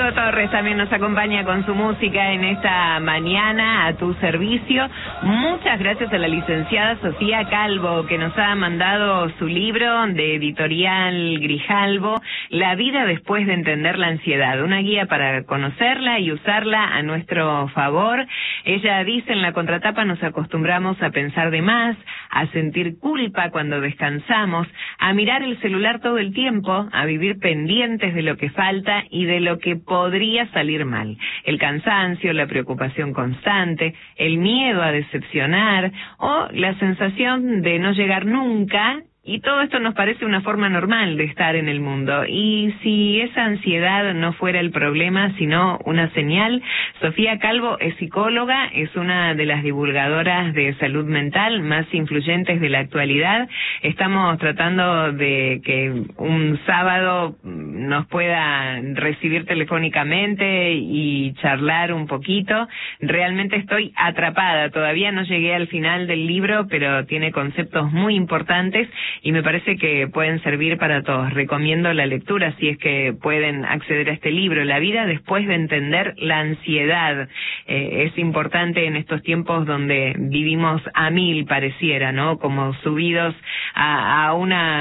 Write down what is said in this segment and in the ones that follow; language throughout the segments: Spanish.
Diego Torres también nos acompaña con su música en esta mañana a tu servicio. Muchas gracias a la licenciada Sofía Calvo, que nos ha mandado su libro de editorial Grijalbo, La vida después de entender la ansiedad, una guía para conocerla y usarla a nuestro favor. Ella dice en la contratapa: nos acostumbramos a pensar de más, a sentir culpa cuando descansamos, a mirar el celular todo el tiempo, a vivir pendientes de lo que falta y de lo que podría salir mal. El cansancio, la preocupación constante, el miedo a decepcionar o la sensación de no llegar nunca. Y todo esto nos parece una forma normal de estar en el mundo. Y si esa ansiedad no fuera el problema, sino una señal. Sofía Calvo es psicóloga, es una de las divulgadoras de salud mental más influyentes de la actualidad. Estamos tratando de que un sábado nos pueda recibir telefónicamente y charlar un poquito. Realmente estoy atrapada, todavía no llegué al final del libro, pero tiene conceptos muy importantes y me parece que pueden servir para todos. Recomiendo la lectura si es que pueden acceder a este libro, La vida después de entender la ansiedad. Es importante en estos tiempos donde vivimos a mil, pareciera, ¿no? Como subidos a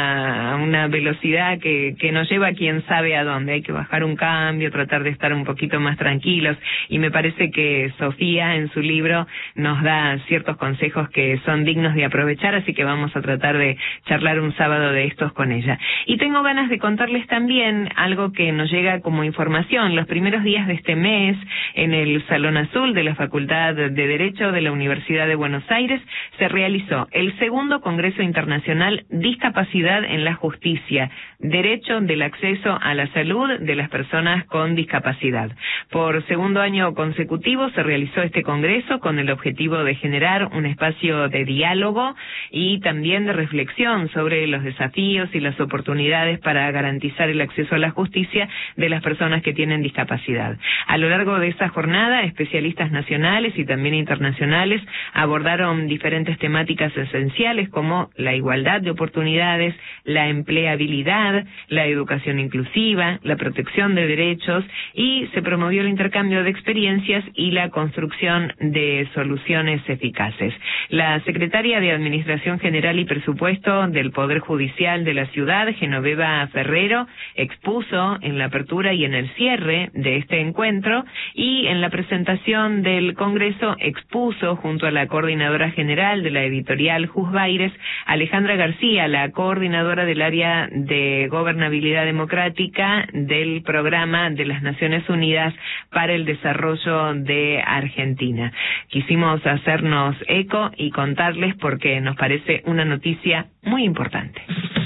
una velocidad que nos lleva a quién sabe a dónde. Hay que bajar un cambio, tratar de estar un poquito más tranquilos, y me parece que Sofía en su libro nos da ciertos consejos que son dignos de aprovechar, así que vamos a tratar de charlar un sábado de estos con ella. Y tengo ganas de contarles también algo que nos llega como información. Los primeros días de este mes, en el Salón Azul de la Facultad de Derecho de la Universidad de Buenos Aires, se realizó el segundo Congreso Internacional Discapacidad en la Justicia, Derecho del Acceso a la Salud de las Personas con Discapacidad. Por segundo año consecutivo se realizó este congreso con el objetivo de generar un espacio de diálogo y también de reflexión sobre los desafíos y las oportunidades para garantizar el acceso a la justicia de las personas que tienen discapacidad. A lo largo de esta jornada, especialistas nacionales y también internacionales abordaron diferentes temáticas esenciales como la igualdad de oportunidades, la empleabilidad, la educación inclusiva, la protección de derechos, y se promovió el intercambio de experiencias y la construcción de soluciones eficaces. La secretaria de Administración General y Presupuesto del Poder Judicial de la ciudad, Genoveva Ferrero, expuso en la apertura y en el cierre de este encuentro, y en la presentación del Congreso expuso junto a la coordinadora general de la editorial Juzbaires, Alejandra García, la coordinadora del área de gobernabilidad democrática del Programa de las Naciones Unidas para el Desarrollo de Argentina. Quisimos hacernos eco y contarles porque nos parece una noticia muy importante.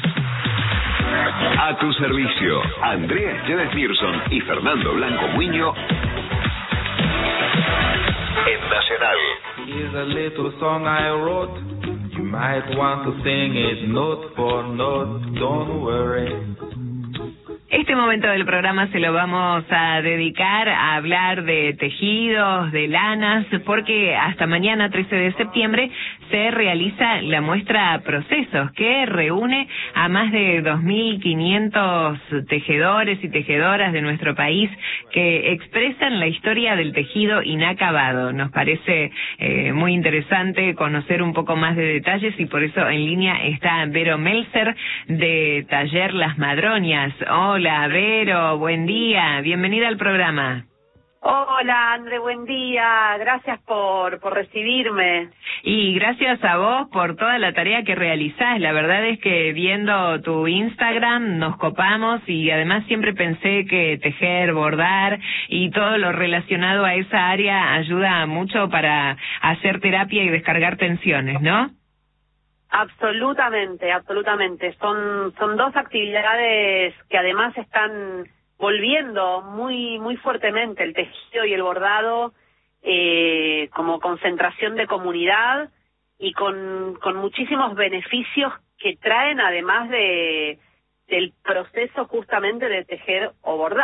A tu servicio, Andrea Esteves Pearson y Fernando Blanco Muño en Nacional. Here's a little song I wrote. You might want to sing it note for note. Don't worry. Este momento del programa se lo vamos a dedicar a hablar de tejidos, de lanas, porque hasta mañana, 13 de septiembre, se realiza la muestra Procesos, que reúne a más de 2.500 tejedores y tejedoras de nuestro país que expresan la historia del tejido inacabado. Nos parece muy interesante conocer un poco más de detalles, y por eso en línea está Vero Melzer de Taller Las Madroñas. Hola, Vero, buen día, bienvenida al programa. Hola, André, buen día, gracias por recibirme. Y gracias a vos por toda la tarea que realizás. La verdad es que viendo tu Instagram nos copamos, y además siempre pensé que tejer, bordar y todo lo relacionado a esa área ayuda mucho para hacer terapia y descargar tensiones, ¿no? Absolutamente, absolutamente. Son dos actividades que además están volviendo muy fuertemente, el tejido y el bordado, como concentración de comunidad y con muchísimos beneficios que traen, además del proceso justamente de tejer o bordar.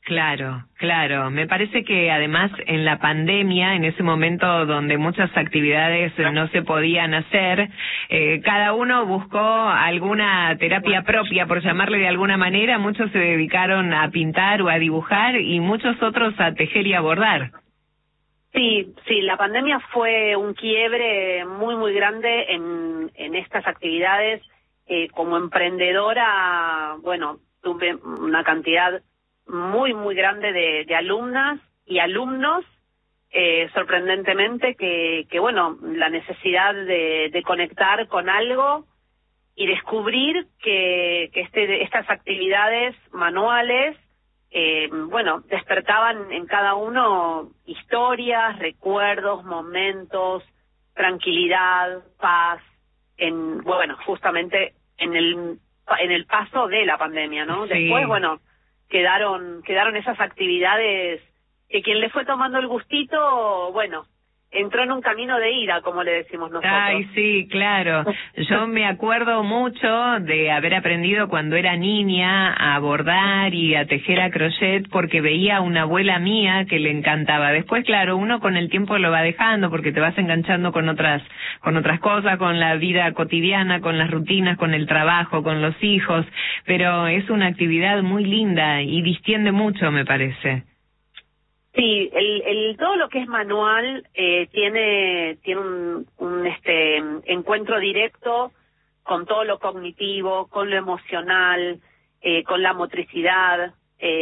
Claro, claro. Me parece que además en la pandemia, en ese momento donde muchas actividades no se podían hacer, cada uno buscó alguna terapia propia, por llamarle de alguna manera. Muchos se dedicaron a pintar o a dibujar y muchos otros a tejer y a bordar. Sí, la pandemia fue un quiebre muy, muy grande en estas actividades. Como emprendedora, bueno, tuve una cantidad muy, muy grande de alumnas y alumnos, sorprendentemente, que bueno, la necesidad de conectar con algo y descubrir que estas actividades manuales, bueno, despertaban en cada uno historias, recuerdos, momentos, tranquilidad, paz, bueno, justamente en el paso de la pandemia, ¿no? Sí. Después, bueno, quedaron esas actividades que quien le fue tomando el gustito, bueno, entró en un camino de ida, como le decimos nosotros. Ay, sí, claro. Yo me acuerdo mucho de haber aprendido cuando era niña a bordar y a tejer a crochet porque veía a una abuela mía que le encantaba. Después, claro, uno con el tiempo lo va dejando porque te vas enganchando con otras cosas, con la vida cotidiana, con las rutinas, con el trabajo, con los hijos, pero es una actividad muy linda y distiende mucho, me parece. Sí, todo lo que es manual tiene un encuentro directo con todo lo cognitivo, con lo emocional, con la motricidad,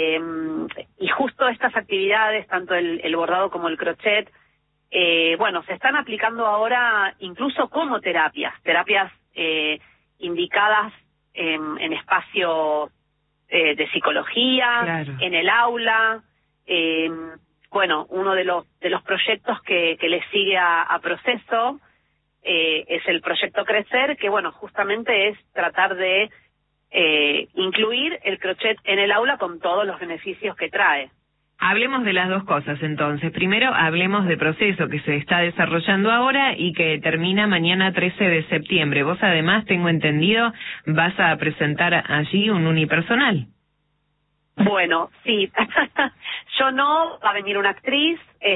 y justo estas actividades, tanto el bordado como el crochet, bueno, se están aplicando ahora incluso como terapias indicadas en espacios de psicología, Claro. en el aula. Bueno, uno de los proyectos que le sigue a Proceso es el proyecto Crecer, que bueno, justamente es tratar de incluir el crochet en el aula con todos los beneficios que trae. Hablemos de las dos cosas entonces. Primero, hablemos de Proceso, que se está desarrollando ahora y que termina mañana 13 de septiembre. Vos además, tengo entendido, vas a presentar allí un unipersonal. Bueno, sí. Yo no, va a venir una actriz,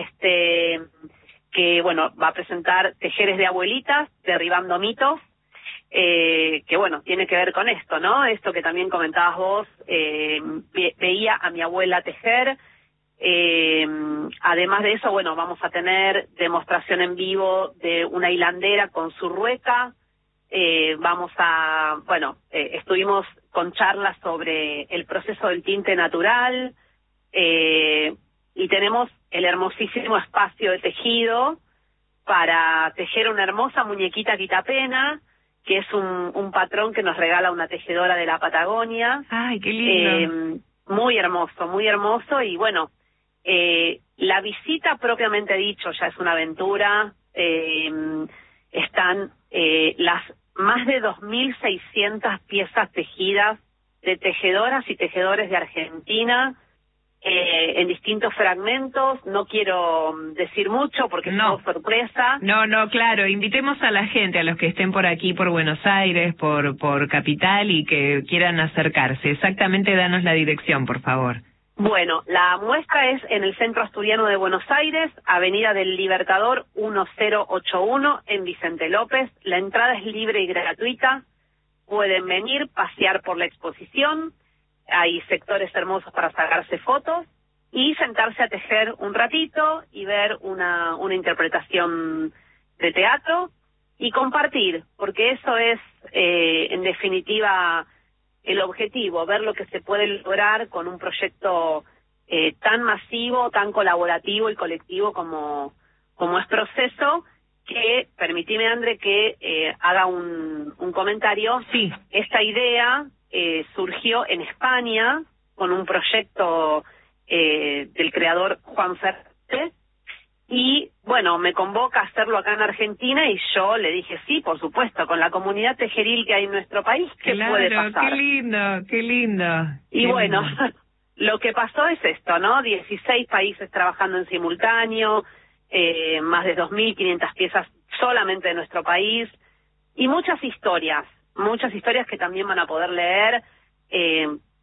que bueno, va a presentar Tejeres de Abuelitas, Derribando Mitos, que bueno, tiene que ver con esto, ¿no? Esto que también comentabas vos, veía a mi abuela tejer. Además de eso, bueno, vamos a tener demostración en vivo de una hilandera con su rueca. Estuvimos con charlas sobre el proceso del tinte natural, y tenemos el hermosísimo espacio de tejido para tejer una hermosa muñequita quitapena, que es un patrón que nos regala una tejedora de la Patagonia. Ay, qué lindo. Muy hermoso, y bueno, la visita propiamente dicho ya es una aventura. Están las más de 2.600 piezas tejidas de tejedoras y tejedores de Argentina, en distintos fragmentos. No quiero decir mucho porque es todo sorpresa. No, claro, invitemos a la gente, a los que estén por aquí, por Buenos Aires, por Capital y que quieran acercarse. Exactamente, danos la dirección, por favor. Bueno, la muestra es en el Centro Asturiano de Buenos Aires, Avenida del Libertador 1081, en Vicente López. La entrada es libre y gratuita. Pueden venir, pasear por la exposición. Hay sectores hermosos para sacarse fotos y sentarse a tejer un ratito y ver una interpretación de teatro y compartir, porque eso es, en definitiva, el objetivo, ver lo que se puede lograr con un proyecto tan masivo, tan colaborativo y colectivo como es Proceso, que, permitime, André, que haga un comentario. Sí. Esta idea surgió en España con un proyecto del creador Juan Fernández, y bueno, me convoca a hacerlo acá en Argentina y yo le dije sí, por supuesto, con la comunidad tejeril que hay en nuestro país, ¿qué puede pasar? Qué lindo. Y bueno, lo que pasó es esto, ¿no? 16 países trabajando en simultáneo, más de 2.500 piezas solamente de nuestro país, y muchas historias que también van a poder leer,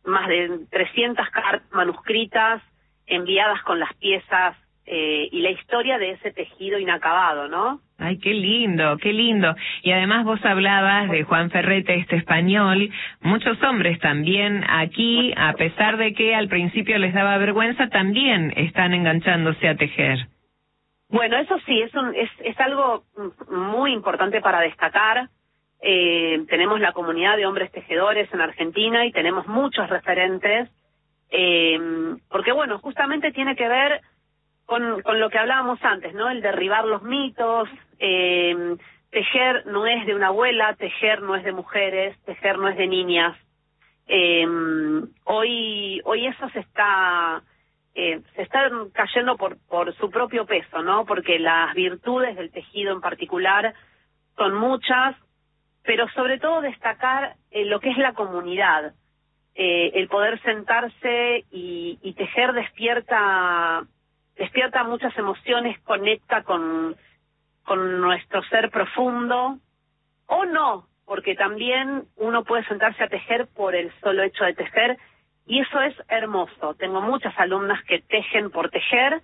más de 300 cartas manuscritas enviadas con las piezas y la historia de ese tejido inacabado, ¿no? Ay, qué lindo, qué lindo. Y además vos hablabas de Juan Ferrete, este español. Muchos hombres también aquí, a pesar de que al principio les daba vergüenza, también están enganchándose a tejer. Bueno, eso sí, es algo muy importante para destacar. Tenemos la comunidad de hombres tejedores en Argentina y tenemos muchos referentes, porque bueno, justamente tiene que ver con lo que hablábamos antes, ¿no? El derribar los mitos. Tejer no es de una abuela, tejer no es de mujeres, tejer no es de niñas. Hoy eso se está cayendo por su propio peso, ¿no? Porque las virtudes del tejido en particular son muchas, pero sobre todo destacar lo que es la comunidad. El poder sentarse y tejer despierta muchas emociones, conecta con nuestro ser profundo, o no, porque también uno puede sentarse a tejer por el solo hecho de tejer, y eso es hermoso. Tengo muchas alumnas que tejen por tejer,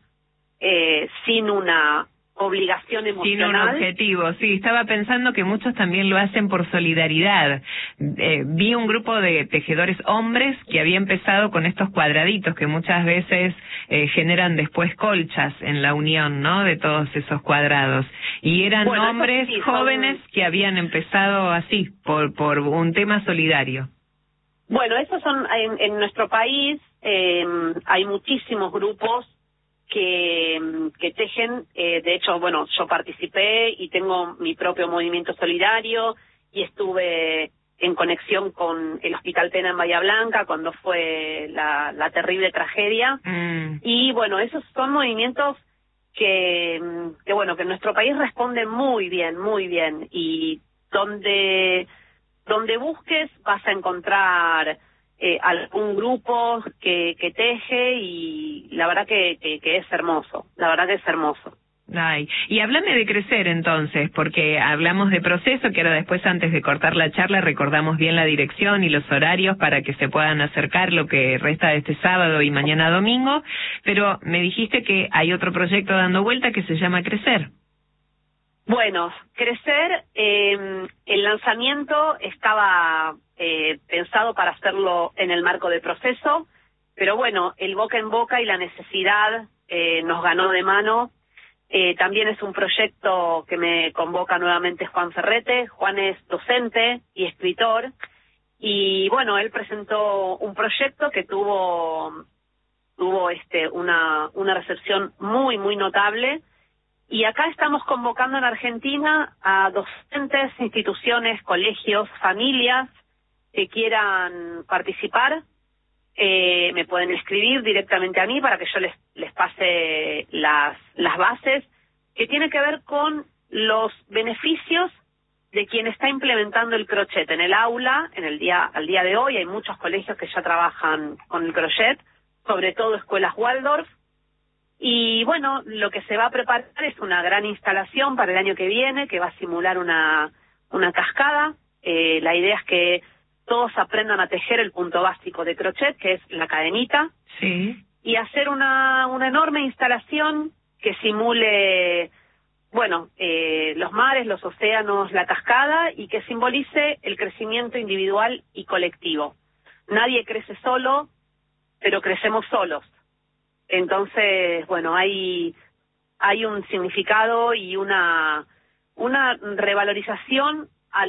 sin una obligación emocional. Sin un objetivo, sí. Estaba pensando que muchos también lo hacen por solidaridad. Vi un grupo de tejedores hombres que había empezado con estos cuadraditos que muchas veces generan después colchas en la unión, ¿no? De todos esos cuadrados. Y eran hombres jóvenes que habían empezado así, por un tema solidario. Bueno, esos son, en nuestro país hay muchísimos grupos que tejen. De hecho, bueno, yo participé y tengo mi propio movimiento solidario y estuve en conexión con el Hospital Pena en Bahía Blanca cuando fue la terrible tragedia. Y bueno, esos son movimientos que bueno, que en nuestro país responden muy bien, y donde busques vas a encontrar algún grupo que teje, y la verdad que es hermoso, la verdad que es hermoso. Ay, y háblame de Crecer entonces, porque hablamos de proceso, que ahora después, antes de cortar la charla, recordamos bien la dirección y los horarios para que se puedan acercar lo que resta de este sábado y mañana domingo, pero me dijiste que hay otro proyecto dando vuelta que se llama Crecer. Bueno, Crecer, el lanzamiento estaba pensado para hacerlo en el marco de proceso, pero bueno, el boca en boca y la necesidad nos ganó de mano. También es un proyecto que me convoca nuevamente Juan Ferrete. Juan es docente y escritor, y bueno, él presentó un proyecto que tuvo una recepción muy notable. Y acá estamos convocando en Argentina a docentes, instituciones, colegios, familias que quieran participar. Me pueden escribir directamente a mí para que yo les pase las bases, que tiene que ver con los beneficios de quien está implementando el crochet en el aula. Al día de hoy hay muchos colegios que ya trabajan con el crochet, sobre todo escuelas Waldorf. Y bueno, lo que se va a preparar es una gran instalación para el año que viene, que va a simular una cascada. La idea es que todos aprendan a tejer el punto básico de crochet, que es la cadenita. Sí. Y hacer una enorme instalación que simule, bueno, los mares, los océanos, la cascada, y que simbolice el crecimiento individual y colectivo. Nadie crece solo, pero crecemos solos. Entonces, bueno, hay un significado y una revalorización a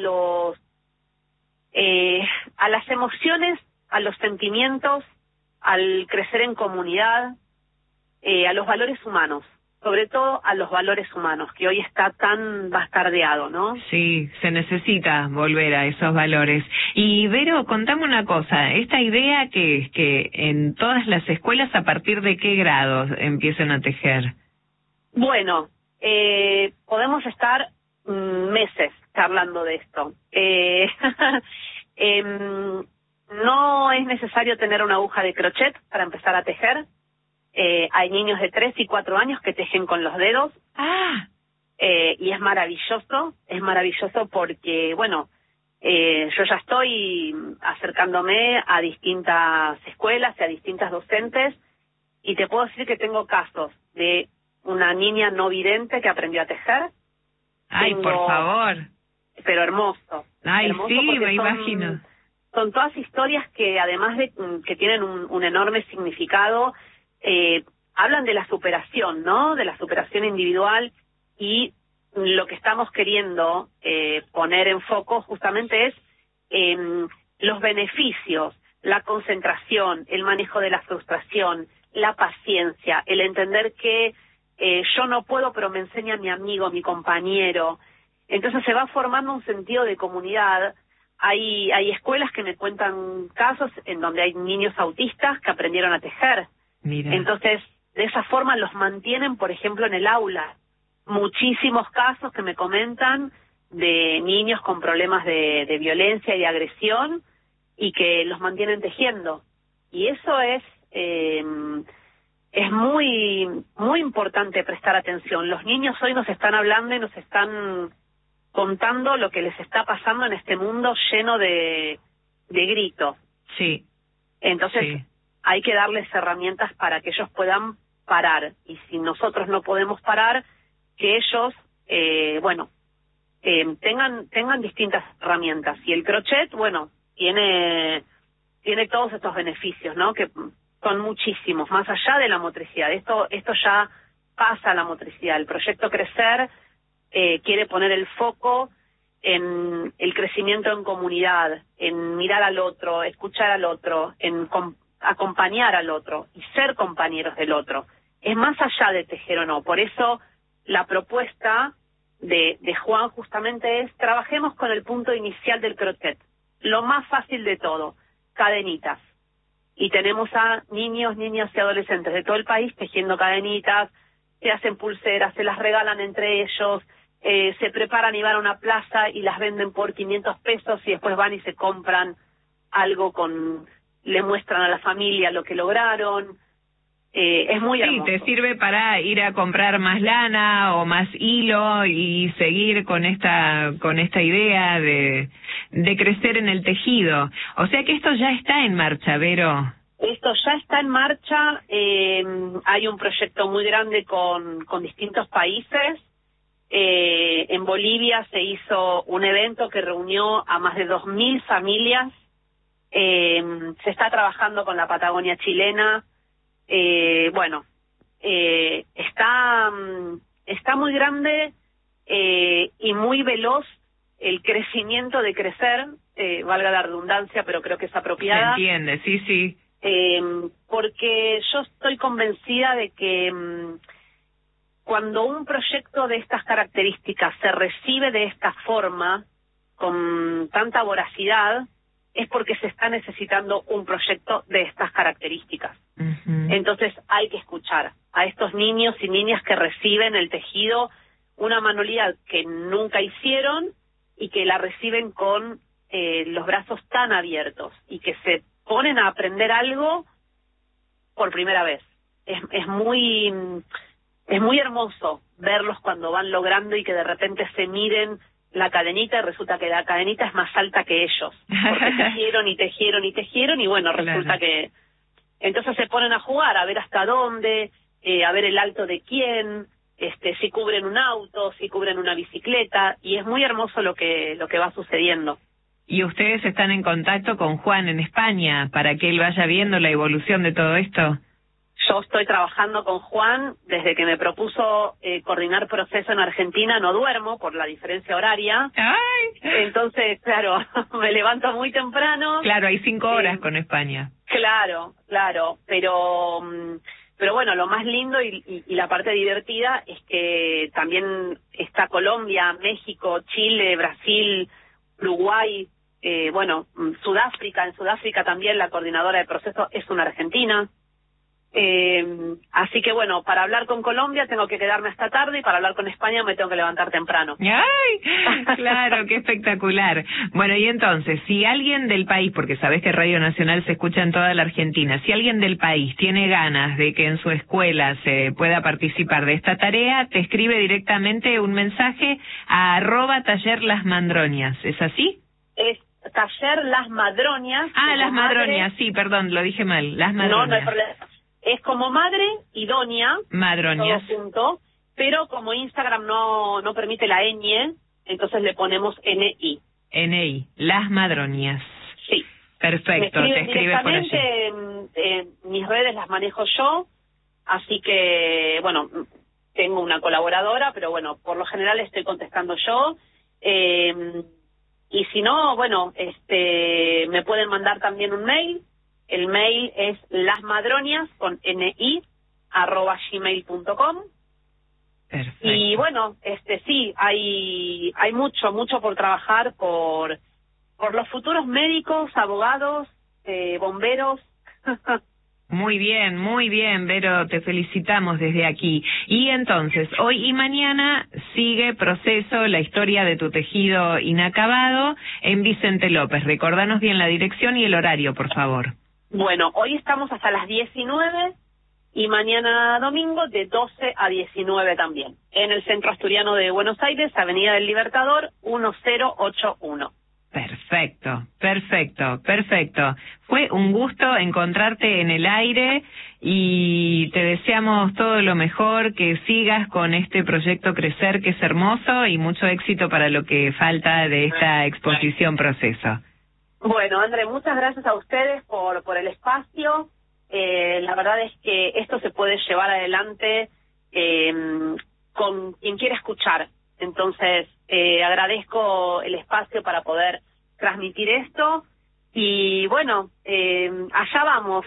las emociones, a los sentimientos, al crecer en comunidad, a los valores humanos, sobre todo a los valores humanos, que hoy está tan bastardeado, ¿no? Sí, se necesita volver a esos valores. Y Vero, contame una cosa, esta idea que en todas las escuelas, ¿a partir de qué grados empiecen a tejer? Bueno, podemos estar meses charlando de esto. No es necesario tener una aguja de crochet para empezar a tejer. Hay niños de 3 y 4 años que tejen con los dedos. Y es maravilloso porque, bueno, Yo ya estoy acercándome a distintas escuelas y a distintas docentes, y te puedo decir que tengo casos de una niña no vidente que aprendió a tejer. Ay, por favor. Pero hermoso. Ay, hermoso, sí, me son, imagino. Son todas historias que, además de que tienen un enorme significado, hablan de la superación, ¿no? De la superación individual, y lo que estamos queriendo poner en foco justamente es los beneficios, la concentración, el manejo de la frustración, la paciencia, el entender que yo no puedo, pero me enseña mi amigo, mi compañero. Entonces se va formando un sentido de comunidad. Hay escuelas que me cuentan casos en donde hay niños autistas que aprendieron a tejer. Mira. Entonces, de esa forma los mantienen, por ejemplo, en el aula. Muchísimos casos que me comentan de niños con problemas de violencia y de agresión, y que los mantienen tejiendo. Y eso es muy muy importante prestar atención. Los niños hoy nos están hablando y nos están contando lo que les está pasando en este mundo lleno de gritos. Sí. Entonces, sí. Hay que darles herramientas para que ellos puedan parar. Y si nosotros no podemos parar, que ellos, tengan distintas herramientas. Y el crochet, bueno, tiene todos estos beneficios, ¿no? Que son muchísimos, más allá de la motricidad. Esto ya pasa a la motricidad. El proyecto Crecer quiere poner el foco en el crecimiento en comunidad, en mirar al otro, escuchar al otro, en acompañar al otro y ser compañeros del otro. Es más allá de tejer o no. Por eso la propuesta de Juan justamente es: trabajemos con el punto inicial del crochet, lo más fácil de todo, cadenitas. Y tenemos a niños, niñas y adolescentes de todo el país tejiendo cadenitas, se hacen pulseras, se las regalan entre ellos, se preparan y van a una plaza y las venden por 500 pesos y después van y se compran algo le muestran a la familia lo que lograron. Es muy hermoso. Sí, te sirve para ir a comprar más lana o más hilo y seguir con esta idea de crecer en el tejido. O sea que esto ya está en marcha, Vero. Esto ya está en marcha. Hay un proyecto muy grande con distintos países. En Bolivia se hizo un evento que reunió a más de 2.000 familias. Se está trabajando con la Patagonia chilena. Está muy grande y muy veloz el crecimiento de Crecer, valga la redundancia, pero creo que es apropiada. Se entiende, sí, sí. Porque yo estoy convencida de que cuando un proyecto de estas características se recibe de esta forma, con tanta voracidad, es porque se está necesitando un proyecto de estas características. Uh-huh. Entonces hay que escuchar a estos niños y niñas que reciben el tejido, una manualidad que nunca hicieron y que la reciben con los brazos tan abiertos y que se ponen a aprender algo por primera vez. Es muy hermoso verlos cuando van logrando y que de repente se miren la cadenita y resulta que la cadenita es más alta que ellos, porque tejieron y tejieron y tejieron y bueno, resulta claro. que entonces se ponen a jugar, a ver hasta dónde, a ver el alto de quién, si cubren un auto, si cubren una bicicleta, y es muy hermoso lo que va sucediendo. ¿Y ustedes están en contacto con Juan en España para que él vaya viendo la evolución de todo esto? Yo estoy trabajando con Juan desde que me propuso coordinar proceso en Argentina. No duermo por la diferencia horaria. ¡Ay! Entonces, claro, me levanto muy temprano. Claro, hay 5 horas con España. Claro, pero bueno, lo más lindo y la parte divertida es que también está Colombia, México, Chile, Brasil, Uruguay, Sudáfrica. En Sudáfrica también la coordinadora de proceso es una argentina. Así que bueno, para hablar con Colombia tengo que quedarme hasta tarde y para hablar con España me tengo que levantar temprano. ¡Ay! Claro, qué espectacular. Bueno, y entonces, si alguien del país, porque sabés que Radio Nacional se escucha en toda la Argentina, si alguien del país tiene ganas de que en su escuela se pueda participar de esta tarea, te escribe directamente un mensaje a @tallerlasmandroñas, ¿es así? Es Taller Las Madroñas. Las Madroñas, sí, perdón, lo dije mal. Las Madroñas. No hay problema. Es como madre y doña. Madroñas. Todo junto, pero como Instagram no permite la ñ, entonces le ponemos NI. NI, Las Madroñas. Sí. Perfecto, te escribe por allí. Mis redes las manejo yo, así que, bueno, tengo una colaboradora, pero bueno, por lo general estoy contestando yo. Y si no, bueno, me pueden mandar también un mail. El mail es lasmadroñas@gmail.com. Perfecto. Y bueno, sí, hay mucho por trabajar por los futuros médicos, abogados, bomberos. Muy bien, Vero, te felicitamos desde aquí. Y entonces, hoy y mañana sigue proceso la historia de tu tejido inacabado en Vicente López. Recordanos bien la dirección y el horario, por favor. Bueno, hoy estamos hasta las 19 y mañana domingo de 12 a 19 también, en el Centro Asturiano de Buenos Aires, Avenida del Libertador, 1081. Perfecto. Fue un gusto encontrarte en el aire y te deseamos todo lo mejor, que sigas con este proyecto Crecer, que es hermoso, y mucho éxito para lo que falta de esta exposición Proceso. Bueno, André, muchas gracias a ustedes por el espacio. La verdad es que esto se puede llevar adelante con quien quiera escuchar. Entonces, agradezco el espacio para poder transmitir esto. Y bueno, allá vamos.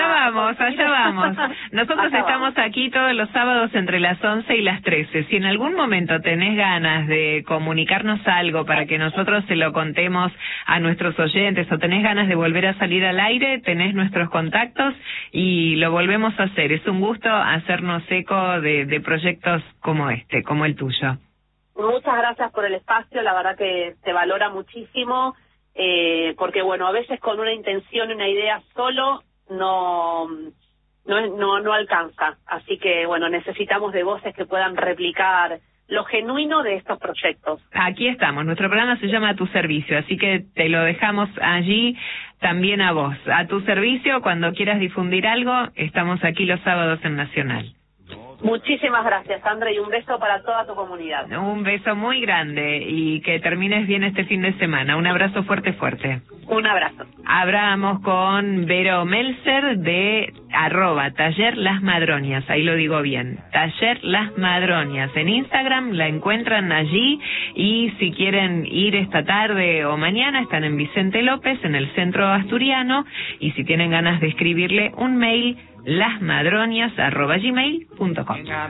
Nosotros estamos aquí todos los sábados entre las 11 y las 13. Si en algún momento tenés ganas de comunicarnos algo para que nosotros se lo contemos a nuestros oyentes, o tenés ganas de volver a salir al aire, tenés nuestros contactos y lo volvemos a hacer. Es un gusto hacernos eco de proyectos como como el tuyo. Muchas gracias por el espacio, la verdad que se valora muchísimo. Porque bueno, a veces con una intención y una idea solo no alcanza, así que bueno, necesitamos de voces que puedan replicar lo genuino de estos proyectos. Aquí estamos, nuestro programa se llama A Tu Servicio, así que te lo dejamos allí también a vos, a tu servicio. Cuando quieras difundir algo, estamos aquí los sábados en Nacional. Muchísimas gracias, Sandra, y un beso para toda tu comunidad. Un beso muy grande y que termines bien este fin de semana. Un abrazo fuerte. Un abrazo. Hablamos con Vero Melzer de @Taller Las Madroñas, ahí lo digo bien, Taller Las Madroñas. En Instagram la encuentran allí, y si quieren ir esta tarde o mañana, están en Vicente López, en el Centro Asturiano, y si tienen ganas de escribirle un mail, lasmadroñas@gmail.com.